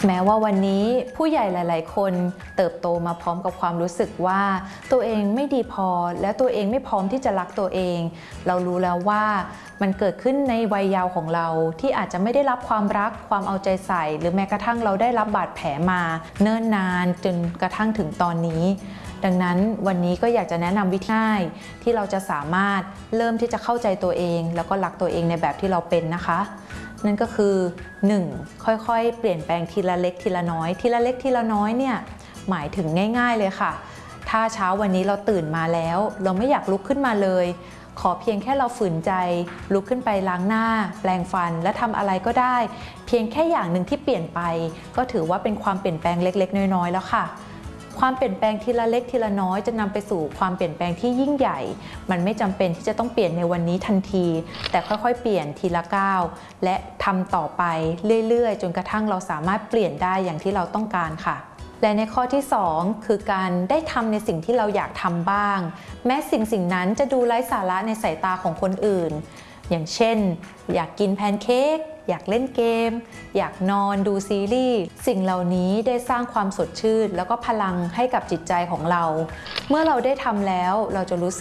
แม้ว่าวันนี้ผู้ใหญ่หลายๆคนเติบโตมาพร้อมกับความรู้สึกว่าตัวเองไม่ดีพอและตัวเองไม่พร้อมที่จะรักตัวเองเรารู้แล้วว่ามันเกิดขึ้นในวัยเยาว์ของเราที่อาจจะไม่ได้รับความรักความเอาใจใส่หรือแม้กระทั่งเราได้รับบาดแผลมาเนิ่นนานจนกระทั่งถึงตอนนี้ดังนั้นวันนี้ก็อยากจะแนะนำวิธีง่ายที่เราจะสามารถเริ่มที่จะเข้าใจตัวเองแล้วก็รักตัวเองในแบบที่เราเป็นนะคะนั่นก็คือ 1. ค่อยๆเปลี่ยนแปลงทีละเล็กทีละน้อยทีละเล็กทีละน้อยเนี่ยหมายถึงง่ายๆเลยค่ะถ้าเช้าวันนี้เราตื่นมาแล้วเราไม่อยากลุกขึ้นมาเลยขอเพียงแค่เราฝืนใจลุกขึ้นไปล้างหน้าแปรงฟันและทำอะไรก็ได้เพียงแค่อย่างหนึ่งที่เปลี่ยนไปก็ถือว่าเป็นความเปลี่ยนแปลงเล็กๆน้อยๆแล้วค่ะความเปลี่ยนแปลงทีละเล็กทีละน้อยจะนำไปสู่ความเปลี่ยนแปลงที่ยิ่งใหญ่มันไม่จำเป็นที่จะต้องเปลี่ยนในวันนี้ทันทีแต่ค่อยๆเปลี่ยนทีละก้าวและทำต่อไปเรื่อยๆจนกระทั่งเราสามารถเปลี่ยนได้อย่างที่เราต้องการค่ะและในข้อที่ 2 คือการได้ทำในสิ่งที่เราอยากทำบ้างแม้สิ่งนั้นจะดูไร้สาระในสายตาของคนอื่นอย่างเช่นอยากกินแพนเค้กอยากเล่นเกมอยากนอนดูซีรีส์สิ่งเหล่านี้ได้สร้างความสดชื่นแล้วก็พลังให้กับจิตใจของเราเมื่อเราได้ทำแล้วเราจะรู้สึก